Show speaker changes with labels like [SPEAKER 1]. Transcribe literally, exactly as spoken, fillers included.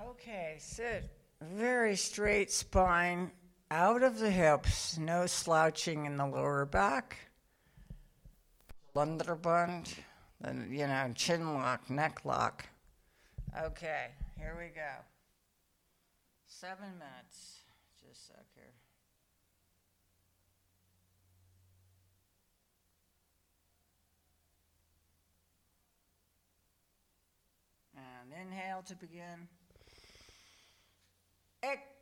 [SPEAKER 1] Okay, sit. Very straight spine, out of the hips, no slouching in the lower back. Lunderbund, then, you know, chin lock, neck lock. Okay, here we go. Seven minutes. Just a sec here. And inhale to begin. Exhale.